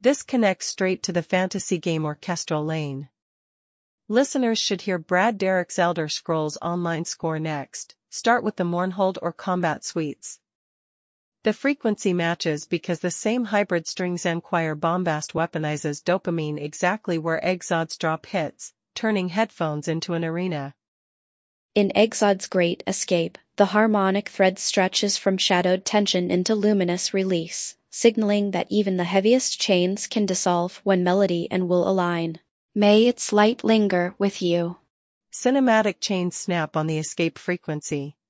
This connects straight to the fantasy game orchestral lane. Listeners should hear Brad Derek's Elder Scrolls Online score next. Start with the Mournhold or Combat suites. The frequency matches because the same hybrid strings and choir bombast weaponizes dopamine exactly where Exod's drop hits, turning headphones into an arena. In Exod's Great Escape, the harmonic thread stretches from shadowed tension into luminous release, signaling that even the heaviest chains can dissolve when melody and will align. May its light linger with you. Cinematic chains snap on the escape frequency.